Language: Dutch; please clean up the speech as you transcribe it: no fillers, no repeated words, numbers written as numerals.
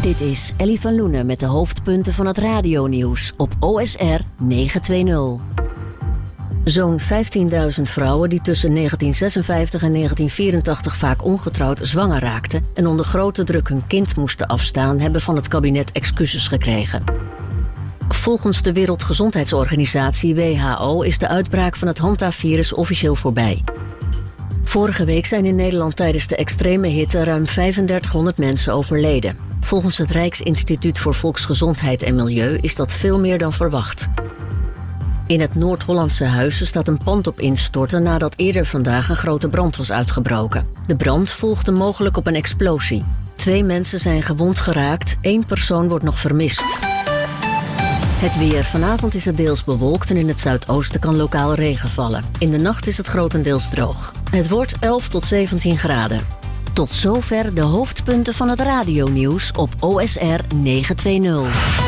Dit is Ellie van Loenen met de hoofdpunten van het radionieuws op OSR 920. Zo'n 15.000 vrouwen die tussen 1956 en 1984 vaak ongetrouwd zwanger raakten en onder grote druk hun kind moesten afstaan, hebben van het kabinet excuses gekregen. Volgens de Wereldgezondheidsorganisatie WHO is de uitbraak van het Hanta-virus officieel voorbij. Vorige week zijn in Nederland tijdens de extreme hitte ruim 3500 mensen overleden. Volgens het Rijksinstituut voor Volksgezondheid en Milieu is dat veel meer dan verwacht. In het Noord-Hollandse Huizen staat een pand op instorten nadat eerder vandaag een grote brand was uitgebroken. De brand volgde mogelijk op een explosie. 2 mensen zijn gewond geraakt, 1 persoon wordt nog vermist. Het weer. Vanavond is het deels bewolkt en in het zuidoosten kan lokaal regen vallen. In de nacht is het grotendeels droog. Het wordt 11 tot 17 graden. Tot zover de hoofdpunten van het radionieuws op OSR 920.